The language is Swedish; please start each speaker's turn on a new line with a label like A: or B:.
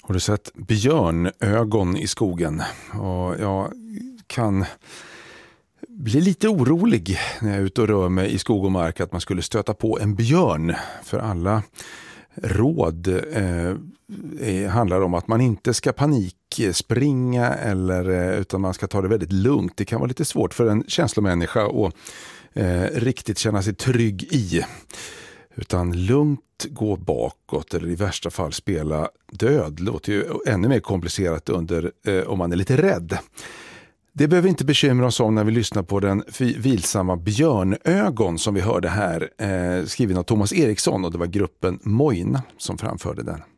A: Har du sett björnögon i skogen? Och jag kan bli lite orolig när jag är ute och rör mig i skog och mark att man skulle stöta på en björn. För alla råd handlar om att man inte ska panikspringa utan man ska ta det väldigt lugnt. Det kan vara lite svårt för en känslomänniska att riktigt känna sig trygg i. Utan lugnt gå bakåt eller i värsta fall spela död. Det låter ju ännu mer komplicerat om man är lite rädd. Det behöver inte bekymra oss om när vi lyssnar på den vilsamma björnögon som vi hörde här, skriven av Thomas Eriksson, och det var gruppen Moina som framförde den.